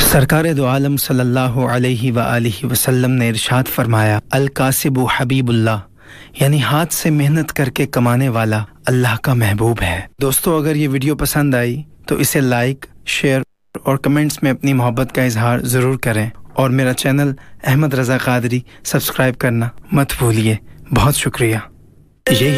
सरकार दो आलम सल्लल्लाहु अलैहि व आलिहि वसल्लम ने इरशाद फरमाया, अल कासिबु हबीबुल्लाह, यानी हाथ से मेहनत करके कमाने वाला अल्लाह का महबूब है। दोस्तों, अगर ये वीडियो पसंद आई तो इसे लाइक, शेयर और कमेंट्स में अपनी मोहब्बत का इजहार ज़रूर करें और मेरा चैनल अहमद रज़ा क़ादरी सब्सक्राइब करना मत भूलिए। बहुत शुक्रिया। यही